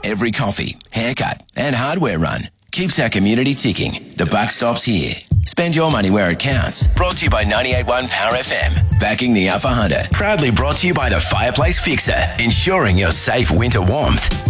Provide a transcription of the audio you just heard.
every coffee, haircut and hardware run keeps our community ticking. The buck stops here. Spend your money where it counts. Brought to you by 98.1 Power FM. Backing the Upper Hunter. Proudly brought to you by the Fireplace Fixer. Ensuring your safe winter warmth.